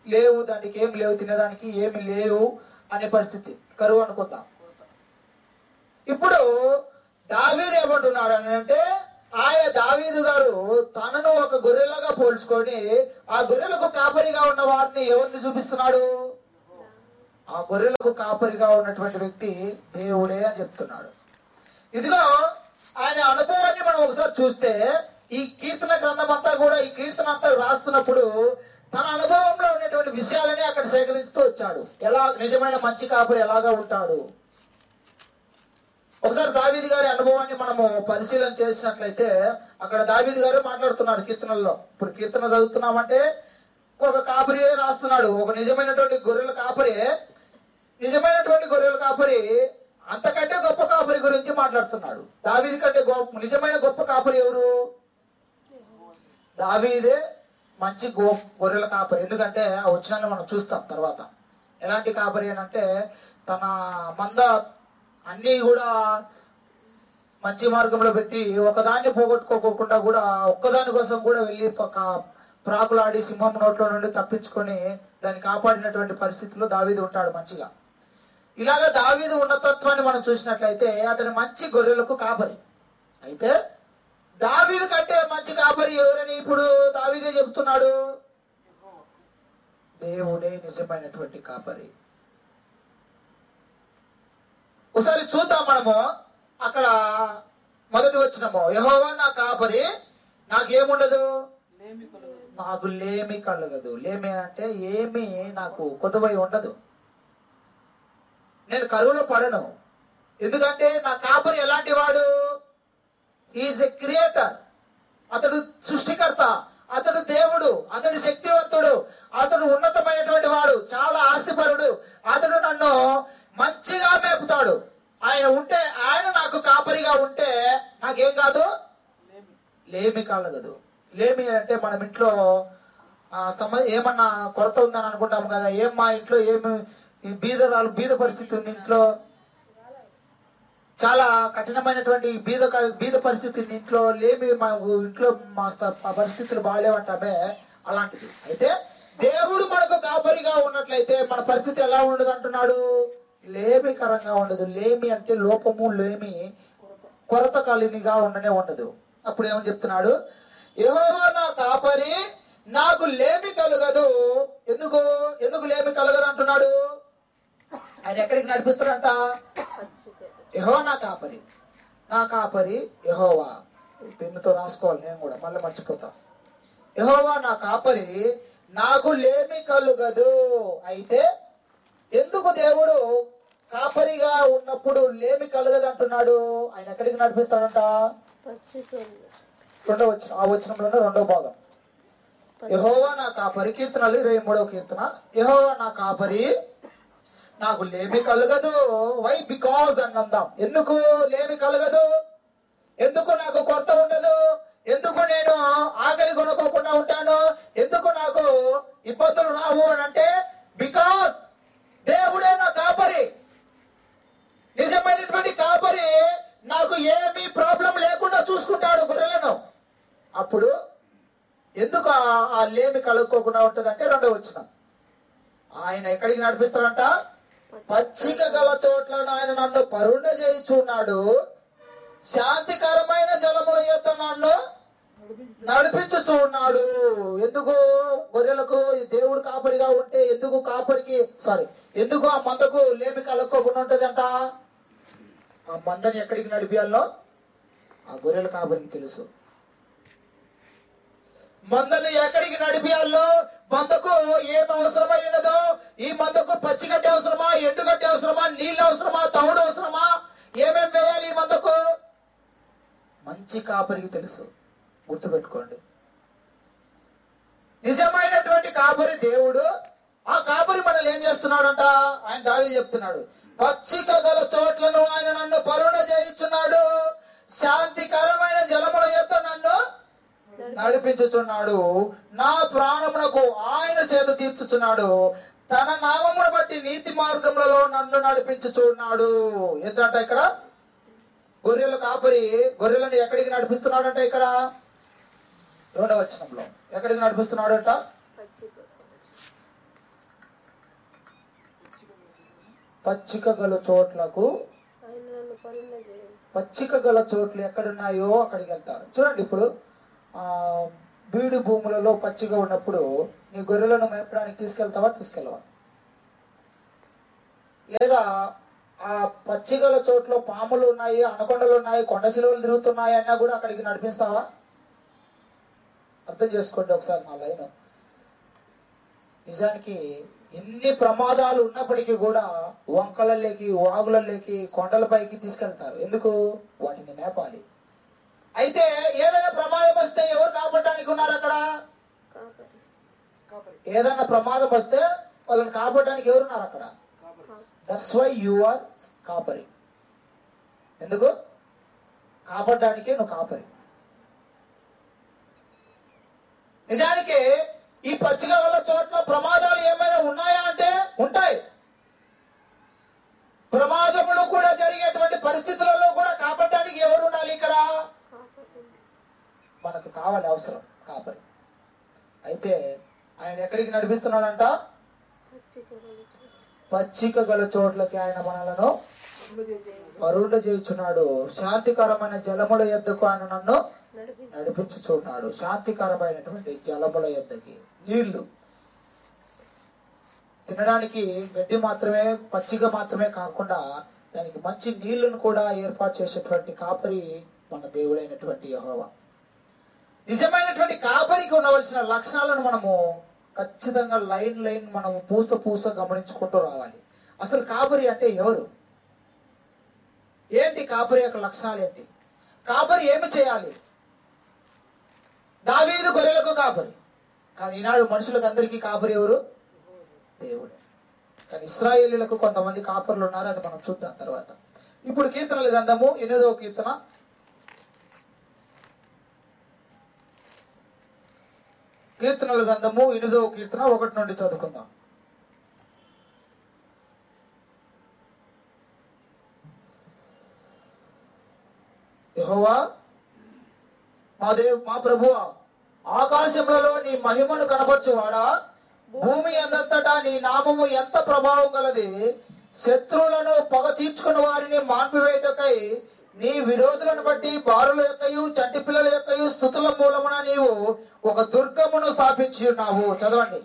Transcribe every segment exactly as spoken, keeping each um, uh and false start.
లేవు, దానికి ఏం లేవు, తినేదానికి ఏమి లేవు అనే పరిస్థితి, కరువు అనుకుందాం. ఇప్పుడు దావీదు ఏమంటున్నాడు అని అంటే, ఆయన దావీదు గారు తనను ఒక గొర్రెలాగా పోల్చుకొని ఆ గొర్రెలకు కాపరిగా ఉన్న వారిని ఎవరిని చూపిస్తున్నాడు? ఆ గొర్రెలకు కాపరిగా ఉన్నటువంటి వ్యక్తి దేవుడే అని చెప్తున్నాడు. ఇదిగో ఆయన అనుభవాన్ని మనం ఒకసారి చూస్తే, ఈ కీర్తన గ్రంథం అంతా కూడా, ఈ కీర్తన అంతా రాస్తున్నప్పుడు తన అనుభవంలో ఉన్నటువంటి విషయాలని అక్కడ సేకరిస్తూ వచ్చాడు. ఎలా నిజమైన మంచి కాపరి ఎలాగా ఉంటాడు. ఒకసారి దావీదు గారి అనుభవాన్ని మనము పరిశీలన చేసినట్లయితే, అక్కడ దావీదు గారు మాట్లాడుతున్నాడు కీర్తనల్లో. ఇప్పుడు కీర్తన చదువుతున్నామంటే ఒక కాపరి రాస్తున్నాడు, ఒక నిజమైనటువంటి గొర్రెల కాపరి, నిజమైనటువంటి గొర్రెల కాపరి అంతకంటే గొప్ప కాపరి గురించి మాట్లాడుతున్నాడు. దావీదు కంటే గొప్ప నిజమైన గొప్ప కాపరి ఎవరు? దావీదే మంచి గో గొర్రెల కాపరి. ఎందుకంటే ఆ వచనాన్ని మనం చూస్తాం తర్వాత. ఎలాంటి కాపరి అని అంటే, తన మంద అన్నీ కూడా మంచి మార్గంలో పెట్టి ఒకదాన్ని పోగొట్టుకోకుండా కూడా ఒక్కదాని కోసం కూడా వెళ్ళి ఒక ప్రాకులాడి సింహం నోట్లో నుండి తప్పించుకొని దాన్ని కాపాడినటువంటి పరిస్థితిలో దావీదు ఉంటాడు మంచిగా. ఇలాగా దావీదు ఉన్నతత్వాన్ని మనం చూసినట్లయితే అతని మంచి గొర్రెలకు కాపరి. అయితే దావీదు కంటే మంచి కాపరి ఎవరని ఇప్పుడు దావీదే చెబుతున్నాడు? దేవుడే నిజమైనటువంటి కాపరి. ఒకసారి చూద్దాం మనము. అక్కడ మొదటి వచనము, యెహోవా నా కాపరి, నాకేముండదు, నాకు లేమి కలగదు. లేమి అంటే ఏమి నాకు కొదువై ఉండదు, నేను కరువులో పడను. ఎందుకంటే నా కాపరి ఎలాంటి వాడు? Is a creator. అతడు సృష్టికర్త, అతడు దేవుడు, అతడు శక్తివంతుడు, అతడు ఉన్నతమైనటువంటి వాడు, చాలా ఆస్తిపరుడు. అతడు నన్ను మంచిగా మేపుతాడు. ఆయన ఉంటే, ఆయన నాకు కాపరిగా ఉంటే నాకేం కాదు, లేమి కలగదు. లేమి అంటే మనం ఇంట్లో సమ ఏమన్నా కొరత ఉందని అనుకుంటాం కదా. ఏం మా ఇంట్లో ఏమి బీదరాలు బీద పరిస్థితి ఉంది, ఇంట్లో చాలా కఠినమైనటువంటి బీద బీద పరిస్థితి ఉంది, ఇంట్లో లేమి మా ఇంట్లో మా పరిస్థితులు బాగాలేవంటామే, అలాంటిది. అయితే దేవుడు మనకు కాపరిగా ఉన్నట్లయితే మన పరిస్థితి ఎలా ఉండదు అంటున్నాడు? లేమికరంగా ఉండదు. లేమి అంటే లోపము, లేమి కొరత కలిగిగా ఉండనే ఉండదు. అప్పుడు ఏమని చెప్తున్నాడు? యెహోవా నా కాపరి, నాకు లేమి కలగదు. ఎందుకు ఎందుకు లేమి కలగదు అంటున్నాడు? ఆయన ఎక్కడికి నడిపిస్తాడంట? యెహోవా నా కాపరి, నా కాపరి యెహోవా. పెన్నుతో రాసుకోవాలి, నేను కూడా మళ్ళీ మర్చిపోతా. యెహోవా నా కాపరి, నాకు లేమి కలుగదు. అయితే ఎందుకు దేవుడు కాపరిగా ఉన్నప్పుడు లేమి కలగదు అంటున్నాడు? ఆయన ఎక్కడికి నడిపిస్తాడంట? రెండో వచనం, ఆ వచనంలోనే రెండో భాగం. యెహోవా నా కాపరి, కీర్తనలు ఇరవై మూడవ కీర్తన. యెహోవా నా కాపరి, నాకు లేమి కలగదు. వై? బికాజ్ అని అందాం. ఎందుకు లేమి కలగదు? ఎందుకు నాకు కొరత ఉండదు? ఎందుకు నేను ఆకలి కొనుక్కోకుండా ఉంటాను? ఎందుకు నాకు ఇబ్బందులు రావు అని అంటే, బికాజ్ దేవుడే నా కాపరి. నిజమైనటువంటి కాపరి నాకు ఏమీ ప్రాబ్లం లేకుండా చూసుకుంటాడు గొర్రెలను. అప్పుడు ఎందుకు ఆ లేమి కలుక్కోకుండా ఉంటుందంటే రెండో వచనం, ఆయన ఎక్కడికి నడిపిస్తాడంట? పచ్చిక గల చోట్లను ఆయన నన్ను పరుండ చేయుచున్నాడు, శాంతికరమైన జలముల యొద్ద నన్ను నడిపించుచున్నాడు. ఎందుకు గొర్రెలకు దేవుడు కాపరిగా ఉంటే ఎందుకు కాపరికి సారీ ఎందుకు ఆ మందకు లేమి కలుక్కోకుండా ఉంటదంట? ఆ మందని ఎక్కడికి నడిపియాలో ఆ గొర్రెల కాపరికి తెలుసు. మందను ఎక్కడికి నడిపియాలో, మందకు ఏం అవసరమైనదో, ఈ మందకు పచ్చిగడ్డి అవసరమా, ఎండుగడ్డి అవసరమా, నీళ్ళు అవసరమా, తవుడు అవసరమా, ఏమేం వేయాలి ఈ మందకు, మంచి కాపరికి తెలుసు. గుర్తుపెట్టుకోండి, నిజమైనటువంటి కాపరి దేవుడు. ఆ కాపరి మనల్ని ఏం చేస్తున్నాడంట? ఆయన దావీదు చెప్తున్నాడు, పచ్చిక గల చోట్లను ఆయన నన్ను పరుణ చేయించున్నాడు, శాంతికరమైన జలముల యొద్ద నన్ను నడిపించుచున్నాడు, నా ప్రాణమునకు ఆయన సేద తీర్చుచున్నాడు, తన నామమును బట్టి నీతి మార్గములలో నన్ను నడిపించుచున్నాడు. ఏంటంట ఇక్కడ? గొర్రెల కాపరి గొర్రెలను ఎక్కడికి నడిపిస్తున్నాడంట? ఇక్కడ రెండవ వచనంలో ఎక్కడికి నడిపిస్తున్నాడు అంట? పచ్చిక గల చోట్లకు, పచ్చిక గల చోట్లు ఎక్కడున్నాయో అక్కడికి వెళ్తారు. చూడండి, ఇప్పుడు ఆ బీడు భూములలో పచ్చిగా ఉన్నప్పుడు నీ గొర్రెలను మేపడానికి తీసుకెళ్తావా? తీసుకెళ్ళవా? లేదా ఆ పచ్చిగల చోట్ల పాములు ఉన్నాయి, అనకొండలు ఉన్నాయి, కొండ శిలువలు తిరుగుతున్నాయి అన్నా కూడా అక్కడికి నడిపిస్తావా? అర్థం చేసుకోండి ఒకసారి నా లైన్. నిజానికి ఎన్ని ప్రమాదాలు ఉన్నప్పటికీ కూడా వంకలలోకి, వాగులలోకి, కొండలపైకి తీసుకెళ్తారు. ఎందుకు? వాటిని మేపాలి. అయితే ఏదైనా ప్రమాదం వస్తే ఎవరు కాపాడడానికి ఉన్నారు అక్కడ? ఏదైనా ప్రమాదం వస్తే వాళ్ళని కాపాడడానికి ఎవరున్నారు అక్కడ? దట్స్ వై యు ఆర్ కాపరి. ఎందుకు? కాపాడడానికి నువ్వు కాపరి. నిజానికి ఈ పచ్చిక గల చోట్ల ప్రమాదాలు ఏమైనా ఉన్నాయా అంటే ఉంటాయి. ప్రమాదములు కూడా జరిగేటువంటి పరిస్థితులలో కూడా కాపాడడానికి ఎవరు ఉండాలి? ఇక్కడ మనకు కావాలి, అవసరం కాపరి. అయితే ఆయన ఎక్కడికి నడిపిస్తున్నాడంట? పచ్చిక గల చోట్లకి ఆయన మనలను పరుండ చేయుచున్నాడు. శాంతికరమైన జలముల యొద్దకు ఆయన నన్ను నడిపించుచున్నాడు. శాంతికరమైనటువంటి జలముల యొద్దకి, నీళ్లు తినడానికి గడ్డి మాత్రమే, పచ్చిక మాత్రమే కాకుండా దానికి మంచి నీళ్లను కూడా ఏర్పాటు చేసేటువంటి కాపరి మన దేవుడైనటువంటి యెహోవా. నిజమైనటువంటి కాపరికి ఉండవలసిన లక్షణాలను మనము ఖచ్చితంగా లైన్ లైన్ మనము పూస పూస గమనించుకుంటూ రావాలి. అసలు కాపరి అంటే ఎవరు? ఏంటి కాపరి యొక్క లక్షణాలు ఏంటి? కాపరి ఏమి చేయాలి? దావీదు గొర్రెలకు కాపరి, కానీ ఈనాడు మనుషులకు అందరికీ కాపరి ఎవరు? దేవుడే. కానీ ఇశ్రాయేలీయులకు కొంతమంది కాపరులు ఉన్నారు, అది మనం చూద్దాం తర్వాత. ఇప్పుడు కీర్తనల గ్రంథము ఎనిమిదవ కీర్తన కీర్తనల గ్రంథము ఎనిమిదవ కీర్తన ఒకటి నుండి చదువుకుందాం. యెహోవా మా దేవ్ మా ప్రభువా, ఆకాశములలో నీ మహిమను కనపరచువాడా, భూమి అందంతటా నీ నామము ఎంత ప్రభావం గలది. శత్రువులను పగ తీర్చుకున్న వారిని మాన్పివేయటకై నీ విరోధులను బట్టి బారుల యొక్కయు చంటి పిల్లల యొక్కయు స్తుతుల మూలమున నీవు ఒక దుర్గమును స్థాపించి ఉన్నావు. చదవండి.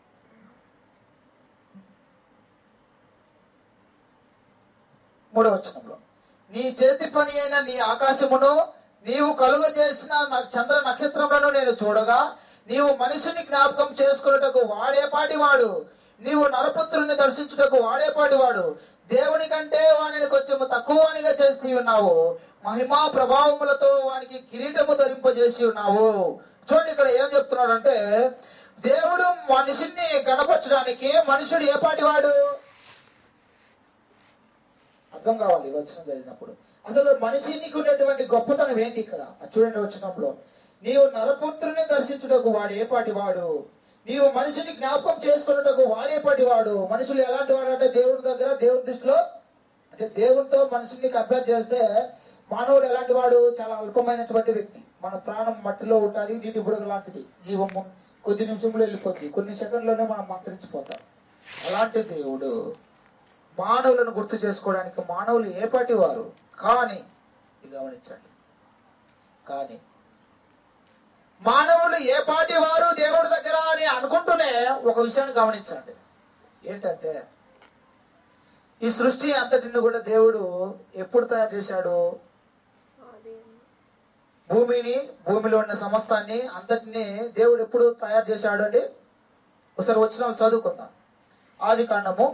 మూడవ వచనంలో, నీ చేతి పని అయిన నీ ఆకాశమును నీవు కలుగ చేసిన చంద్ర నక్షత్రములను నేను చూడగా, నీవు మనిషిని జ్ఞాపకం చేసుకున్నటకు వాడేపాటి వాడు, నీవు నరపుత్రుని దర్శించుటకు వాడేపాటి వాడు, దేవుని కంటే వానిని కొంచెం తక్కువ వానిగా చేసి ఉన్నావు, మహిమా ప్రభావములతో వానికి కిరీటము ధరింపజేసి ఉన్నావు. చూడండి, ఇక్కడ ఏం చెప్తున్నాడంటే, దేవుడు మనిషిని గణపరచడానికి మనుషుడు ఏ పాటి వాడు? అర్థం కావాలి వచనం చదివినప్పుడు. అసలు మనిషికి ఉన్నటువంటి గొప్పతనం ఏంటి ఇక్కడ? చూడండి వచనంలో, నీవు నరపుత్రుని దర్శించుటకు వాడు ఏ పాటి వాడు, నీవు మనిషిని జ్ఞాపకం చేసుకున్నటకు వాడేపాటి వాడు. మనుషులు ఎలాంటి వాడు అంటే దేవుడి దగ్గర, దేవుడి దృష్టిలో, అంటే దేవుడితో మనిషిని కంపేర్ చేస్తే మానవుడు ఎలాంటి వాడు? చాలా అల్పమైనటువంటి వ్యక్తి. మన ప్రాణం మట్టిలో ఉంటుంది, నీటి బుడగ లాంటిది. జీవము కొద్ది నిమిషంలో వెళ్ళిపోతుంది, కొన్ని సెకండ్లోనే మనం మంత్రించిపోతాం. అలాంటి దేవుడు మానవులను గుర్తు చేసుకోవడానికి మానవులు ఏపాటి వారు. కానీ గమనించండి, కానీ మానవులు ఏ పాటి వారు దేవుడి దగ్గర అని అనుకుంటూనే ఒక విషయాన్ని గమనించండి. ఏంటంటే, ఈ సృష్టి అంతటిని కూడా దేవుడు ఎప్పుడు తయారు చేశాడు? భూమిని, భూమిలో ఉన్న సమస్తాన్ని అంతటిని దేవుడు ఎప్పుడు తయారు చేశాడు అండి? ఒకసారి వచ్చిన చదువుకుందాం. ఆది కాండము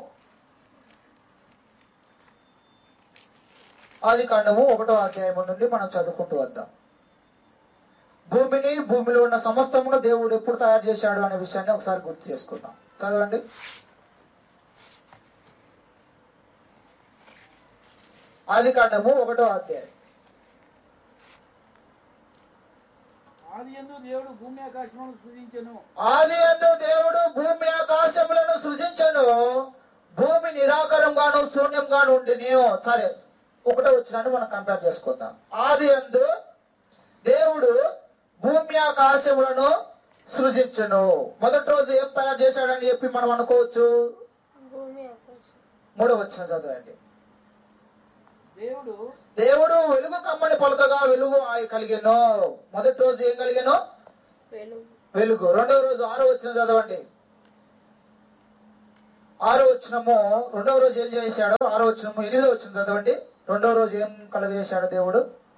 ఆది కాండము ఒకటో అధ్యాయం నుండి మనం చదువుకుంటూ వద్దాం. భూమిని, భూమిలో ఉన్న సమస్తమును దేవుడు ఎప్పుడు తయారు చేశాడు అనే విషయాన్ని ఒకసారి గుర్తు చేసుకుందాం. చదవండి. ఆది కాండము ఒకటో అధ్యాయం. ఆదియందు దేవుడు భూమి ఆకాశములను సృజించెను. ఆదియందు దేవుడు భూమి ఆకాశములను సృజించెను. భూమి నిరాకారంగాను శూన్యంగాను ఉండెను. సరే, ఒకటో వచ్చినాన్ని మనం కంపేర్ చేసుకుందాం. ఆదియందు దేవుడు భూమి ఆకాశములను సృజించెను. మొదటి రోజు ఏం తయారు చేశాడని చెప్పి మనం అనుకోవచ్చు? మూడో వచ్చిన చదవండి. దేవుడు దేవుడు వెలుగు కమ్మని పలకగా వెలుగు ఆయి కలిగెనో. మొదటి రోజు ఏం కలిగెనో? వెలుగు. రెండవ రోజు ఆరో వచ్చిన చదవండి. ఆరో వచ్చినము రెండవ రోజు ఏం చేశాడు? ఆరో వచ్చినము ఎనిమిదో వచ్చిన చదవండి. రెండవ రోజు ఏం కలుగజేశాడు దేవుడు?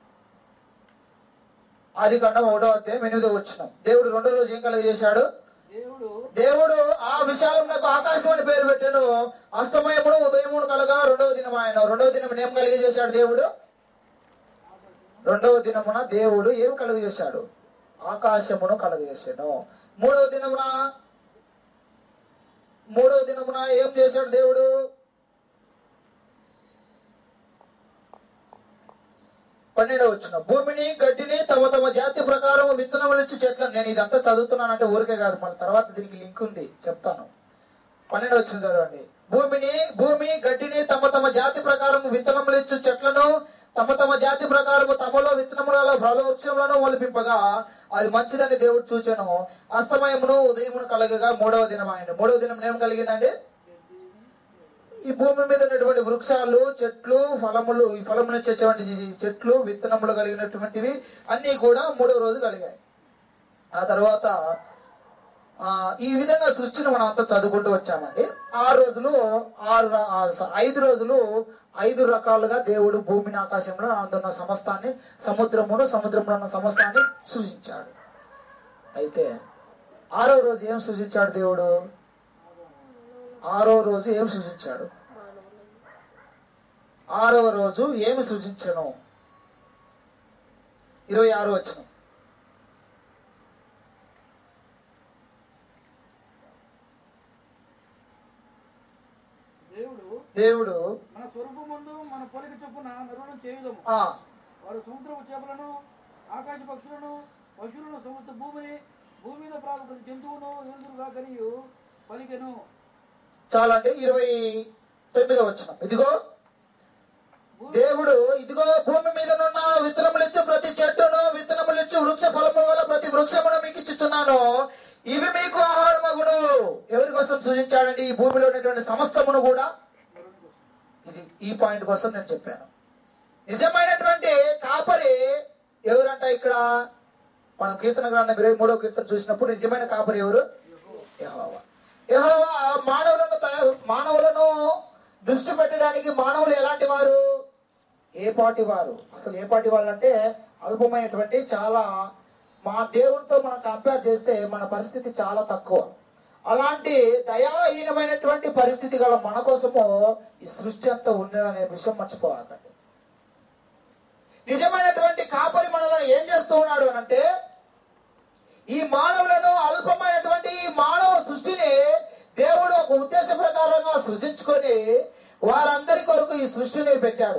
ఆది కాండం ఒకటో అధ్యాయం ఎనిమిదో వచ్చినం. దేవుడు రెండో రోజు ఏం కలుగజేశాడు? దేవుడు దేవుడు ఆ విశాలమునకు ఆకాశం అని పేరు పెట్టాను. అస్తమయమును ఉదయమును కలగా రెండవ దినం ఆయన. రెండవ దినం ఏం కలిగజేశాడు దేవుడు? రెండవ దినమున దేవుడు ఏం కలుగజేశాడు? ఆకాశమును కలుగజేశాను. మూడవ దినమున మూడవ దినమున ఏం చేశాడు దేవుడు? పన్నెండవ వచ్చిన భూమిని గడ్డిని తమ తమ జాతి ప్రకారం విత్తనములిచ్చి చెట్లను. నేను ఇదంతా చదువుతున్నానంటే ఊరికే కాదు, మన తర్వాత దీనికి లింక్ ఉంది, చెప్తాను. పన్నెండవ వచ్చిన చదవండి. భూమిని భూమి గడ్డిని తమ తమ జాతి ప్రకారం విత్తనములిచ్చు చెట్లను తమ తమ జాతి ప్రకారము తమలో విత్తనములలో ఫలవృక్షములను మొలిపింపగా అది మంచిదని దేవుడు చూచెను. అస్తమయమును ఉదయమును కలగగా మూడవ దినం ఆయన. మూడవ దినం ఏం కలిగిందండి? ఈ భూమి మీద ఉన్నటువంటి వృక్షాలు, చెట్లు, ఫలములు, ఈ ఫలమును ఇచ్చేటువంటి చెట్లు, విత్తనములు కలిగినటువంటివి అన్ని కూడా మూడవ రోజు కలిగాయి. ఆ తర్వాత ఆ ఈ విధంగా సృష్టిని మనం అంతా చదువుకుంటూ వచ్చామండి. ఆరు రోజులు ఆరు ఐదు రోజులు ఐదు రకాలుగా దేవుడు భూమిని, ఆకాశంలో అందున్న సమస్తాన్ని, సముద్రమును, సముద్రంలో ఉన్న సమస్తాన్ని సృజించాడు. అయితే ఆరో రోజు ఏం సృజించాడు దేవుడు? ఆరో రోజు ఏం సృజించాడు? ఆరవ రోజు ఏమి సృజించను? ఇరవై ఆరు వచ్చిన దేవుడు మన స్వరూపమందు మన పోలిక చొప్పున నిర్వహణ చేయుదము. వారు సముద్రపు చేపలను, ఆకాశ పక్షులను, పశువులను, సముద్ర భూమిని, భూమి మీద ప్రాకు ప్రతి జంతువును ఎందురుగా కలిగి పలికెను. చాలా అంటే ఇరవై తొమ్మిదో వచ్చిన ఇదిగో దేవుడు ఇదిగో భూమి మీదనున్న విత్తనములిచ్చు ప్రతి చెట్టును, విత్తనములిచ్చు వృక్ష ఫలము వల్ల ప్రతి వృక్షమును మీకు ఇచ్చుచున్నాను, ఇవి మీకు ఆహారమగును. ఎవరి కోసం సృజించాడండి ఈ భూమిలో ఉన్నటువంటి సమస్తమును కూడా? ఇది ఈ పాయింట్ కోసం నేను చెప్పాను. నిజమైనటువంటి కాపరి ఎవరంట? ఇక్కడ మనం కీర్తన గ్రంథం ఇరవై మూడో కీర్తన చూసినప్పుడు నిజమైన కాపరి ఎవరు? యెహోవా. యెహోవా మానవులను మానవులను దృష్టి పెట్టడానికి మానవులు ఎలాంటి వారు? ఏ పాటి వారు? అసలు ఏ పాటి వాళ్ళు అంటే అల్పమైనటువంటి, చాలా, మా దేవునితో మనం కంపేర్ చేస్తే మన పరిస్థితి చాలా తక్కువ. అలాంటి దయాహీనమైనటువంటి పరిస్థితి గల మన కోసము ఈ సృష్టి అంతా ఉన్నదనే విషయం మర్చిపోవాలండి. నిజమైనటువంటి కాపరి మనలను ఏం చేస్తూ ఉన్నాడు అనంటే, ఈ మానవులను, అల్పమైనటువంటి ఈ మానవ సృష్టిని దేవుడు ఒక ఉద్దేశ ప్రకారంగా సృజించుకొని వారందరి కొరకు ఈ సృష్టిని పెట్టాడు.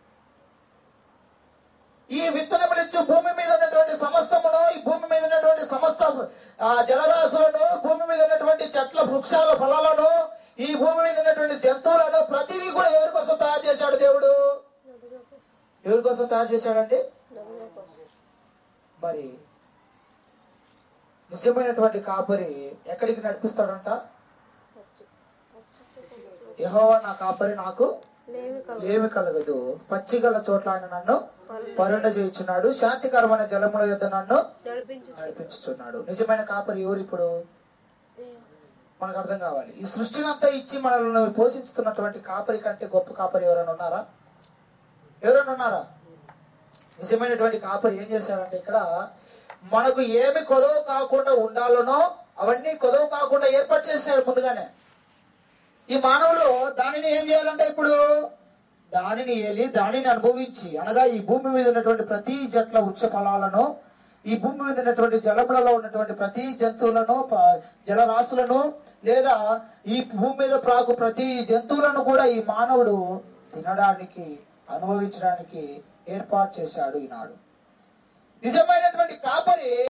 ఈ విత్తనములిచ్చు భూమి మీద ఉన్నటువంటి సమస్తమును, ఈ భూమి మీద ఉన్నటువంటి సమస్త జలరాశులను, భూమి మీద ఉన్నటువంటి చెట్ల వృక్షాల ఫలాలను, ఈ భూమి మీద ఉన్నటువంటి జంతువులను ప్రతిదీ కూడా ఎవరి కోసం తయారు చేశాడు దేవుడు? ఎవరి కోసం తయారు చేశాడండి? మరి నిజమైనటువంటి కాపరి ఎక్కడికి నడిపిస్తాడంట? యెహోవా నా కాపరి, నాకు లేమి కలగదు, పచ్చిగల చోట్ల నన్ను పరుండ చేయుచున్నాడు, శాంతికరమైన జలముల యొద్ద నన్ను నడిపించుచున్నాడు. నిజమైన కాపరి ఎవరు? ఇప్పుడు మనకు అర్థం కావాలి. ఈ సృష్టిని అంతా ఇచ్చి మనల్ని పోషిస్తున్నటువంటి కాపరి కంటే గొప్ప కాపరి ఎవరైనా ఉన్నారా? ఎవరైనా ఉన్నారా? నిజమైనటువంటి కాపరి ఏం చేశాడంటే, ఇక్కడ మనకు ఏమి కొదవ కాకుండా ఉండాలనో అవన్నీ కొదవ కాకుండా ఏర్పాటు చేశాడు ముందుగానే. ఈ మానవులు దానిని ఏం చేయాలంటే, ఇప్పుడు దానిని ఏలి దానిని అనుభవించి, అనగా ఈ భూమి మీద ఉన్నటువంటి ప్రతి జట్ల వృక్ష ఫలాలను, ఈ భూమి మీద ఉన్నటువంటి జలములలో ఉన్నటువంటి ప్రతి జంతువులను, జలరాశులను, లేదా ఈ భూమి మీద ప్రాకు ప్రతి జంతువులను కూడా ఈ మానవుడు తినడానికి, అనుభవించడానికి ఏర్పాటు చేశాడు ఈనాడు. నిజమైనటువంటి కాపరి